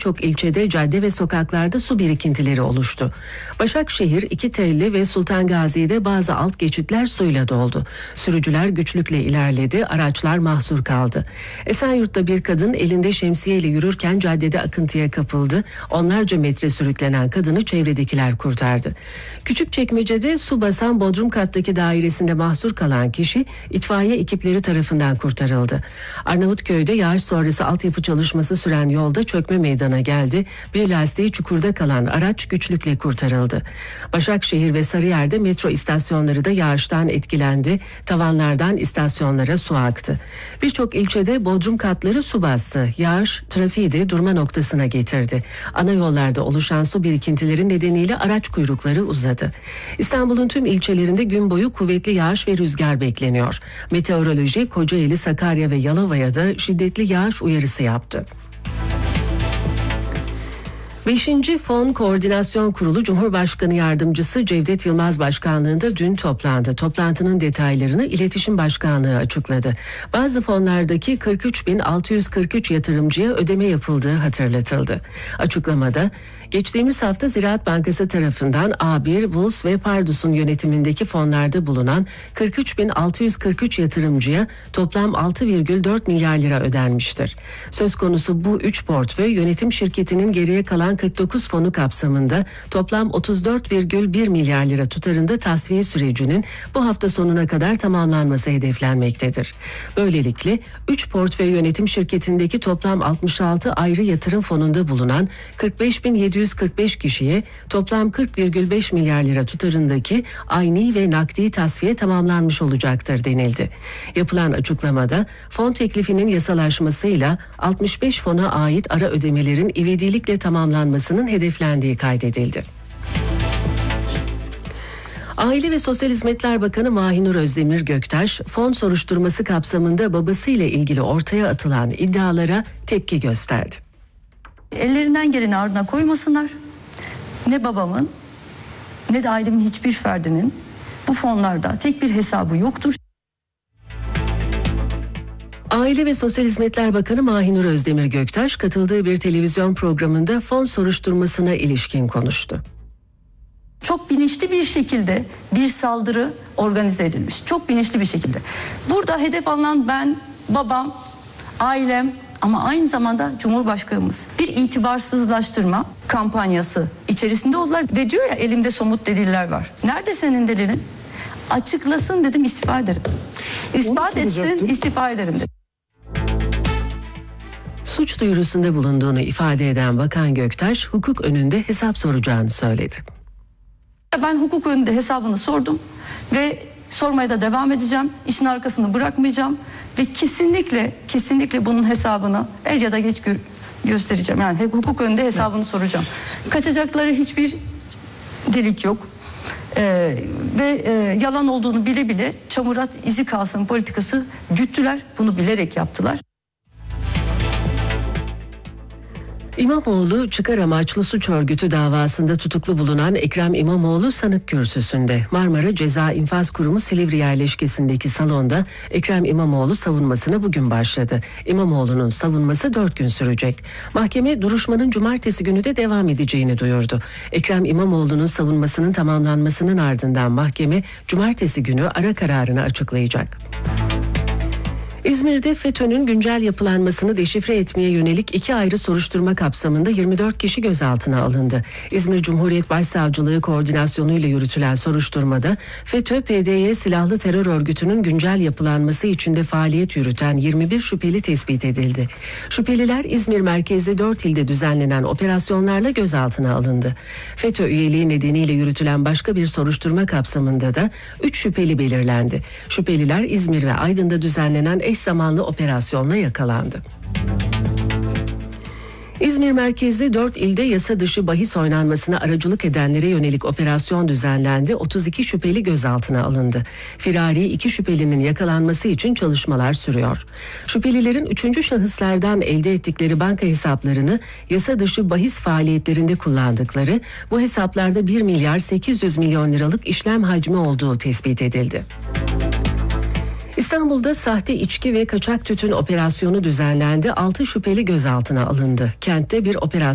birçok ilçede cadde ve sokaklarda su birikintileri oluştu. Başakşehir, İkitelli ve Sultan Gazi'de bazı alt geçitler suyla doldu. Sürücüler güçlükle ilerledi, araçlar mahsur kaldı. Esenyurt'ta bir kadın elinde şemsiyeyle yürürken caddede akıntıya kapıldı. Onlarca metre sürüklenen kadını çevredekiler kurtardı. Küçükçekmece'de su basan bodrum kattaki dairesinde mahsur kalan kişi itfaiye ekipleri tarafından kurtarıldı. Arnavutköy'de yağış sonrası altyapı çalışması süren yolda çökme meydana geldi. Bir lastiği çukurda kalan araç güçlükle kurtarıldı. Başakşehir ve Sarıyer'de metro istasyonları da yağıştan etkilendi. Tavanlardan istasyonlara su aktı. Birçok ilçede bodrum katları su bastı. Yağış trafiği de durma noktasına getirdi. Ana yollarda oluşan su birikintileri nedeniyle araç kuyrukları uzadı. İstanbul'un tüm ilçelerinde gün boyu kuvvetli yağış ve rüzgar bekleniyor. Meteoroloji Kocaeli, Sakarya ve Yalova'ya da şiddetli yağış uyarısı yaptı. 5. Fon Koordinasyon Kurulu Cumhurbaşkanı Yardımcısı Cevdet Yılmaz Başkanlığında dün toplandı. Toplantının detaylarını İletişim Başkanlığı açıkladı. Bazı fonlardaki 43.643 yatırımcıya ödeme yapıldığı hatırlatıldı. Açıklamada geçtiğimiz hafta Ziraat Bankası tarafından A1, Vuls ve Pardus'un yönetimindeki fonlarda bulunan 43.643 yatırımcıya toplam 6,4 milyar lira ödenmiştir. Söz konusu bu 3 portföy yönetim şirketinin geriye kalan 49 fonu kapsamında toplam 34,1 milyar lira tutarında tasfiye sürecinin bu hafta sonuna kadar tamamlanması hedeflenmektedir. Böylelikle 3 portföy yönetim şirketindeki toplam 66 ayrı yatırım fonunda bulunan 45.745 kişiye toplam 40,5 milyar lira tutarındaki ayni ve nakdi tasfiye tamamlanmış olacaktır denildi. Yapılan açıklamada fon teklifinin yasalaşmasıyla 65 fona ait ara ödemelerin ivedilikle tamamlanmasının hedeflendiği kaydedildi. Aile ve Sosyal Hizmetler Bakanı Mahinur Özdemir Göktaş, fon soruşturması kapsamında babasıyla ilgili ortaya atılan iddialara tepki gösterdi. Ellerinden geleni ardına koymasınlar. Ne babamın ne de ailemin hiçbir ferdinin bu fonlarda tek bir hesabı yoktur. Aile ve Sosyal Hizmetler Bakanı Mahinur Özdemir Göktaş katıldığı bir televizyon programında fon soruşturmasına ilişkin konuştu. Çok bilinçli bir şekilde bir saldırı organize edilmiş. Çok bilinçli bir şekilde. Burada hedef alınan ben, babam, ailem ama aynı zamanda Cumhurbaşkanımız. Bir itibarsızlaştırma kampanyası içerisinde oldular ve diyor ya elimde somut deliller var. Nerede senin delilin? Açıklasın dedim, istifa ederim. İspat etsin, istifa ederim dedim. Suç duyurusunda bulunduğunu ifade eden Bakan Göktaş, hukuk önünde hesap soracağını söyledi. Ben hukuk önünde hesabını sordum ve sormaya da devam edeceğim. İşin arkasını bırakmayacağım ve kesinlikle bunun hesabını er ya da geç göstereceğim. Yani hukuk önünde hesabını soracağım. Kaçacakları hiçbir delik yok. Yalan olduğunu bile bile çamurat izi kalsın politikası güttüler. Bunu bilerek yaptılar. İmamoğlu çıkar amaçlı suç örgütü davasında tutuklu bulunan Ekrem İmamoğlu sanık kürsüsünde. Marmara Ceza İnfaz Kurumu Silivri yerleşkesindeki salonda Ekrem İmamoğlu savunmasına bugün başladı. İmamoğlu'nun savunması 4 gün sürecek. Mahkeme duruşmanın cumartesi günü de devam edeceğini duyurdu. Ekrem İmamoğlu'nun savunmasının tamamlanmasının ardından mahkeme cumartesi günü ara kararını açıklayacak. İzmir'de FETÖ'nün güncel yapılanmasını deşifre etmeye yönelik 2 ayrı soruşturma kapsamında 24 kişi gözaltına alındı. İzmir Cumhuriyet Başsavcılığı koordinasyonuyla yürütülen soruşturmada FETÖ-PDY silahlı terör örgütünün güncel yapılanması içinde faaliyet yürüten 21 şüpheli tespit edildi. Şüpheliler İzmir merkezli 4 ilde düzenlenen operasyonlarla gözaltına alındı. FETÖ üyeliği nedeniyle yürütülen başka bir soruşturma kapsamında da 3 şüpheli belirlendi. Şüpheliler İzmir ve Aydın'da düzenlenen eş zamanlı operasyonla yakalandı. İzmir merkezli 4 ilde yasa dışı bahis oynanmasına aracılık edenlere yönelik operasyon düzenlendi. 32 şüpheli gözaltına alındı. Firari 2 şüphelinin yakalanması için çalışmalar sürüyor. Şüphelilerin 3. şahıslardan elde ettikleri banka hesaplarını yasa dışı bahis faaliyetlerinde kullandıkları, bu hesaplarda 1 milyar 800 milyon liralık işlem hacmi olduğu tespit edildi. İstanbul'da sahte içki ve kaçak tütün operasyonu düzenlendi. 6 şüpheli gözaltına alındı. Kentte bir operasyon